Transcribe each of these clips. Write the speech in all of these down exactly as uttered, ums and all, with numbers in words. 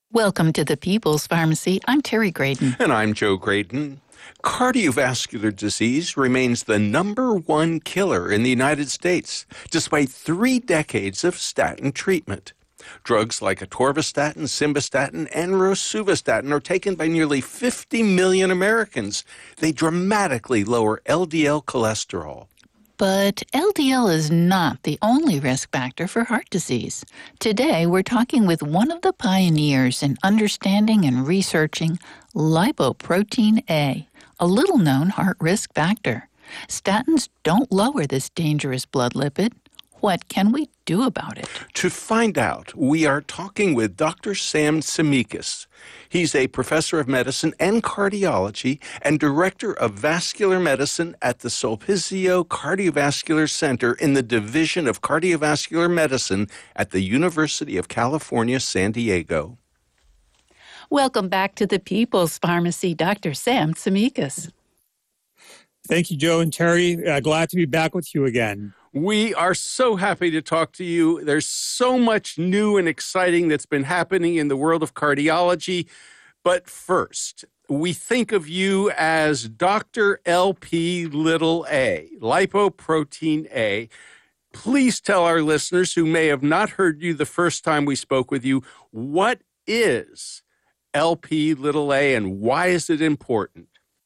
Welcome to the People's Pharmacy. I'm Terry Graydon. And I'm Joe Graydon. Cardiovascular disease remains the number one killer in the United States, despite three decades of statin treatment. Drugs like atorvastatin, simvastatin, and rosuvastatin are taken by nearly fifty million Americans. They dramatically lower L D L cholesterol. But L D L is not the only risk factor for heart disease. Today, we're talking with one of the pioneers in understanding and researching lipoprotein A, a little-known heart risk factor. Statins don't lower this dangerous blood lipid. What can we do about it? To find out, we are talking with Doctor Sam Tsimikas. He's a professor of medicine and cardiology and director of vascular medicine at the Sulpicio Cardiovascular Center in the Division of Cardiovascular Medicine at the University of California, San Diego. Welcome back to the People's Pharmacy, Doctor Sam Tsimikas. Thank you, Joe and Terry. Uh, glad to be back with you again. We are so happy to talk to you. There's so much new and exciting that's been happening in the world of cardiology. But first, we think of you as Doctor L P little a, lipoprotein A. Please tell our listeners who may have not heard you the first time we spoke with you, what is L P little a and why is it important?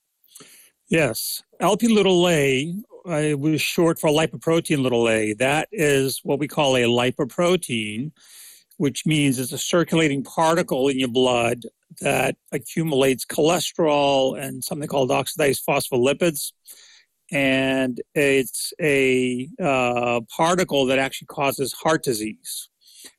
Yes, L P little a uh, was short for lipoprotein little a. That is what we call a lipoprotein, which means it's a circulating particle in your blood that accumulates cholesterol and something called oxidized phospholipids. And it's a uh, particle that actually causes heart disease.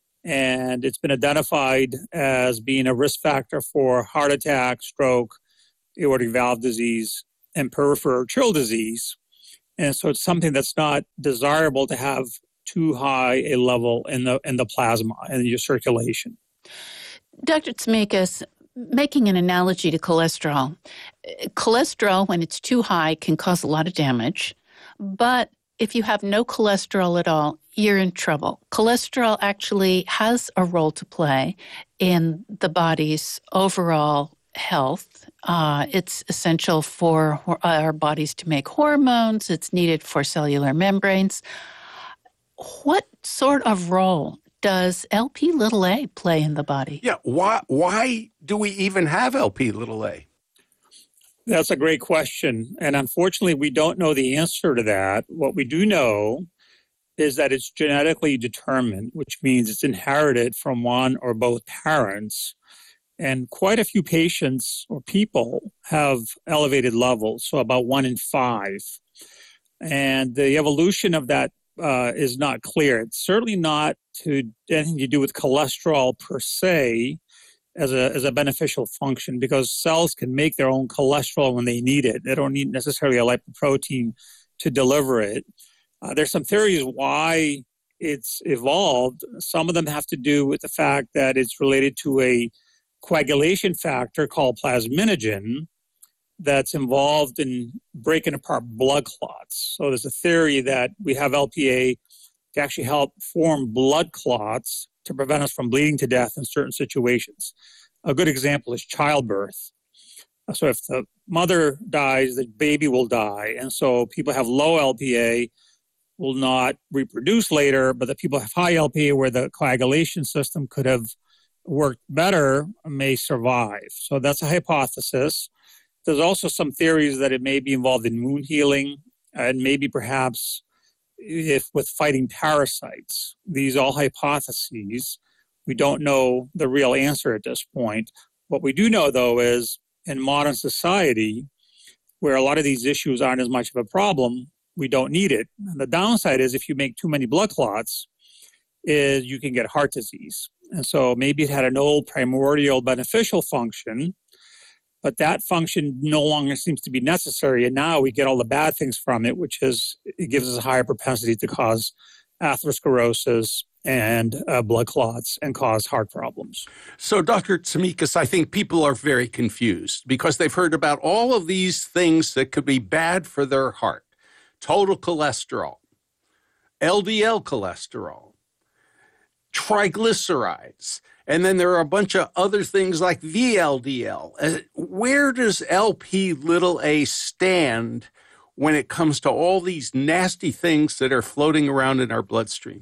And it's been identified as being a risk factor for heart attack, stroke, aortic valve disease, and peripheral arterial disease. And so it's something that's not desirable to have too high a level in the in the plasma and your circulation. Doctor Tsimikas, making an analogy to cholesterol, cholesterol, when it's too high, can cause a lot of damage. But if you have no cholesterol at all, you're in trouble. Cholesterol actually has a role to play in the body's overall health. Uh, it's essential for our bodies to make hormones. It's needed for cellular membranes. What sort of role does L P little a play in the body? Yeah, why why do we even have L P little a? That's a great question. And unfortunately, we don't know the answer to that. What we do know is that it's genetically determined, which means it's inherited from one or both parents. And quite a few patients or people have elevated levels, so about one in five. And the evolution of that uh, is not clear. It's certainly not to anything to do with cholesterol per se as a as a beneficial function, because cells can make their own cholesterol when they need it. They don't need necessarily a lipoprotein to deliver it. Uh, there's some theories why it's evolved. Some of them have to do with the fact that it's related to a coagulation factor called plasminogen that's involved in breaking apart blood clots. So there's a theory that we have L P A to actually help form blood clots to prevent us from bleeding to death in certain situations. A good example is childbirth. So if the mother dies, the baby will die. And so people have low L P A will not reproduce later, but the people have high L P A where the coagulation system could have worked better may survive. So that's a hypothesis. There's also some theories that it may be involved in wound healing and maybe perhaps if with fighting parasites. These are all hypotheses. We don't know the real answer at this point. What we do know, though, is in modern society, where a lot of these issues aren't as much of a problem, we don't need it. And the downside is if you make too many blood clots, is you can get heart disease. And so maybe it had an old primordial beneficial function, but that function no longer seems to be necessary. And now we get all the bad things from it, which is it gives us a higher propensity to cause atherosclerosis and uh, blood clots and cause heart problems. So, Doctor Tsimikas, I think people are very confused because they've heard about all of these things that could be bad for their heart. Total cholesterol, L D L cholesterol, triglycerides. And then there are a bunch of other things like V L D L. Uh, Where does L P little a stand when it comes to all these nasty things that are floating around in our bloodstream?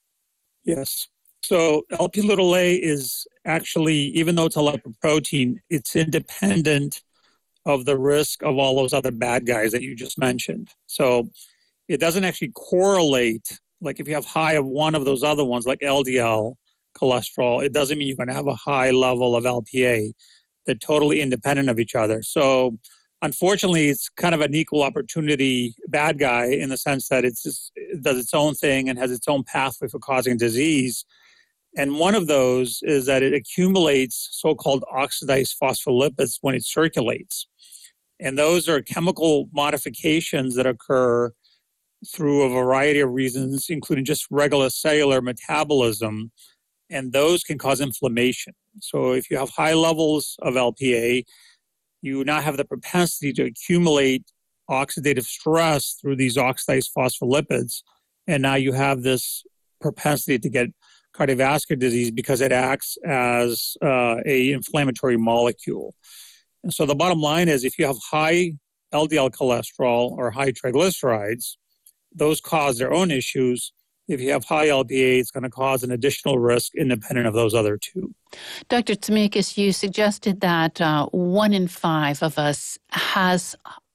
Yes. So L P little a is actually, even though it's a lipoprotein, it's independent of the risk of all those other bad guys that you just mentioned. So it doesn't actually correlate. Like if you have high of one of those other ones, like L D L cholesterol, it doesn't mean you're going to have a high level of L P A. They're totally independent of each other. So unfortunately, it's kind of an equal opportunity bad guy in the sense that it's just, it does its own thing and has its own pathway for causing disease. And one of those is that it accumulates so-called oxidized phospholipids when it circulates. And those are chemical modifications that occur through a variety of reasons, including just regular cellular metabolism, and those can cause inflammation. So if you have high levels of L P A, you now have the propensity to accumulate oxidative stress through these oxidized phospholipids, and now you have this propensity to get cardiovascular disease because it acts as uh, a inflammatory molecule. And so the bottom line is if you have high L D L cholesterol or high triglycerides, those cause their own issues. If you have high L P A, it's going to cause an additional risk independent of those other two. Doctor Tsimikas, you suggested that uh, one in five of us has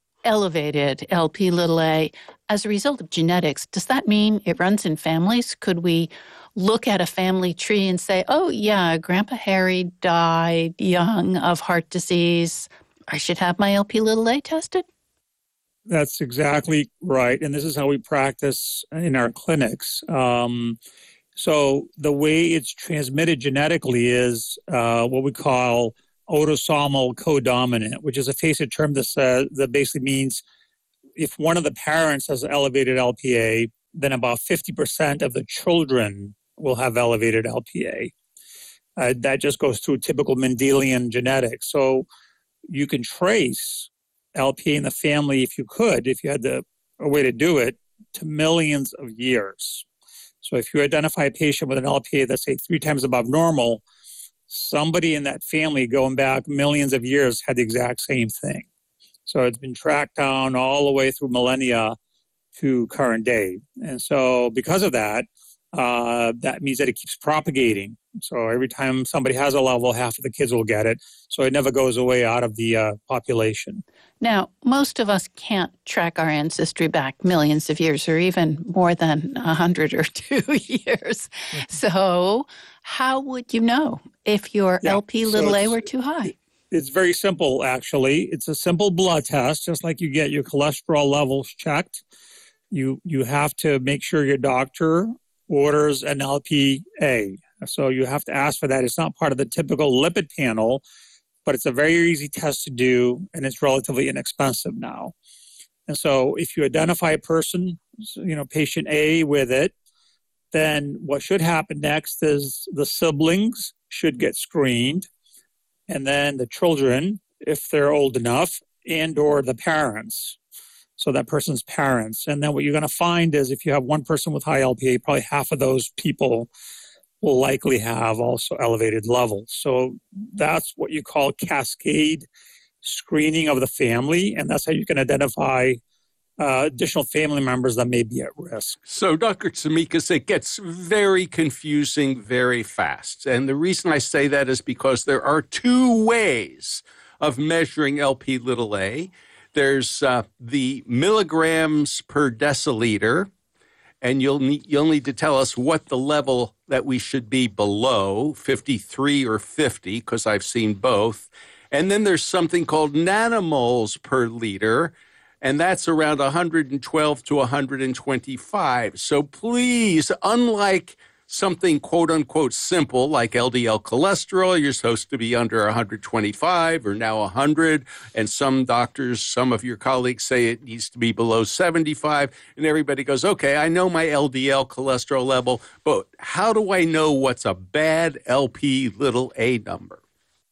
elevated L P little a as a result of genetics. Does that mean it runs in families? Could we look at a family tree and say, oh, yeah, Grandpa Harry died young of heart disease. I should have my L P little a tested? That's exactly right. And this is how we practice in our clinics. Um, so the way it's transmitted genetically is uh, what we call autosomal codominant, which is a face term that, says, that basically means if one of the parents has elevated L P A, then about fifty percent of the children will have elevated L P A. Uh, that just goes through typical Mendelian genetics. So you can trace L P A in the family, if you could, if you had the, a way to do it, to millions of years. So if you identify a patient with an L P A that's, say, three times above normal, somebody in that family going back millions of years had the exact same thing. So it's been tracked down all the way through millennia to current day. And so because of that, uh, that means that it keeps propagating. So every time somebody has a level, half of the kids will get it. So it never goes away out of the uh, population. Now, most of us can't track our ancestry back millions of years or even more than a hundred or two years. Mm-hmm. So how would you know if your yeah, L P little so a were too high? It's very simple, actually. It's a simple blood test, just like you get your cholesterol levels checked. You, you have to make sure your doctor orders an L P A. So you have to ask for that. It's not part of the typical lipid panel, but it's a very easy test to do, and it's relatively inexpensive now. And so if you identify a person, you know, patient A with it, then what should happen next is the siblings should get screened, and then the children, if they're old enough, and or the parents. So that person's parents. And then what you're going to find is if you have one person with high L P A, probably half of those people will likely have also elevated levels. So that's what you call cascade screening of the family, and that's how you can identify uh, additional family members that may be at risk. So, Doctor Tsimikas, it gets very confusing very fast. And the reason I say that is because there are two ways of measuring L P little a. There's uh, the milligrams per deciliter, and you'll need, you'll need to tell us what the level that we should be below, fifty-three or fifty, because I've seen both. And then there's something called nanomoles per liter, and that's around one hundred twelve to one hundred twenty-five. So please, unlike something quote-unquote simple like L D L cholesterol, you're supposed to be under one hundred twenty-five or now one hundred, and some doctors, some of your colleagues say it needs to be below seventy-five, and everybody goes, okay, I know my L D L cholesterol level, but how do I know what's a bad L P little a number?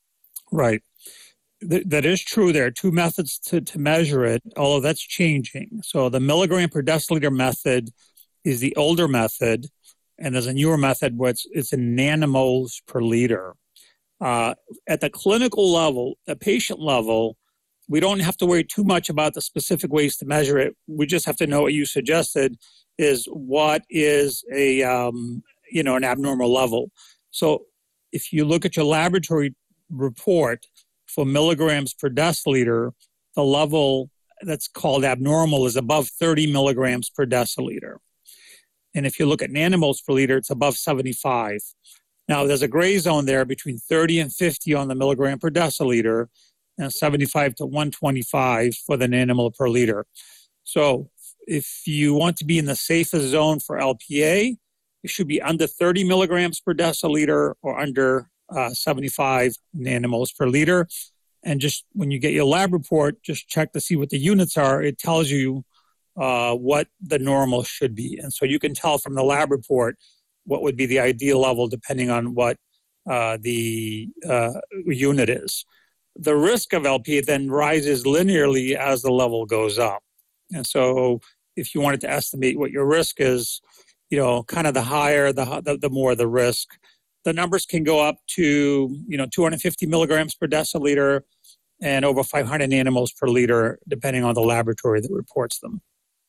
Right. Th- that is true. There are two methods to, to measure it, although that's changing. So the milligram per deciliter method is the older method, and there's a newer method where it's, it's in nanomoles per liter. Uh, at the clinical level, the patient level, we don't have to worry too much about the specific ways to measure it. We just have to know what you suggested is what is a, um, you know, an abnormal level. So if you look at your laboratory report for milligrams per deciliter, the level that's called abnormal is above thirty milligrams per deciliter. And if you look at nanomoles per liter, it's above seventy-five. Now, there's a gray zone there between thirty and fifty on the milligram per deciliter and seventy-five to one twenty-five for the nanomole per liter. So if you want to be in the safest zone for L P A, it should be under thirty milligrams per deciliter or under uh, seventy-five nanomoles per liter. And just when you get your lab report, just check to see what the units are. It tells you uh, what the normal should be. And so you can tell from the lab report what would be the ideal level depending on what uh, the uh, unit is. The risk of L P A then rises linearly as the level goes up. And so if you wanted to estimate what your risk is, you know, kind of the higher, the, the, the more the risk. The numbers can go up to, you know, two hundred fifty milligrams per deciliter and over five hundred nanomoles per liter, depending on the laboratory that reports them.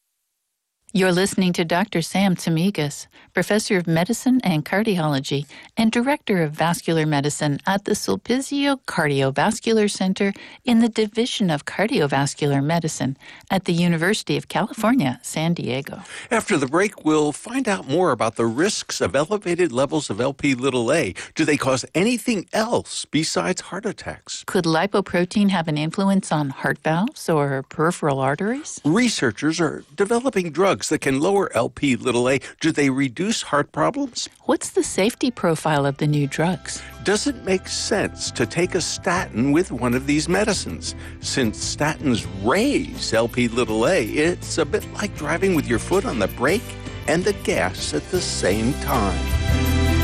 You're listening to Doctor Sam Tsimikas, Professor of Medicine and Cardiology and Director of Vascular Medicine at the Sulpizio Cardiovascular Center in the Division of Cardiovascular Medicine at the University of California, San Diego. After the break, we'll find out more about the risks of elevated levels of L P little a. Do they cause anything else besides heart attacks? Could lipoprotein have an influence on heart valves or peripheral arteries? Researchers are developing drugs that can lower L P little a. Do they reduce heart problems? What's the safety profile of the new drugs? Does it make sense to take a statin with one of these medicines? Since statins raise L P little a, it's a bit like driving with your foot on the brake and the gas at the same time.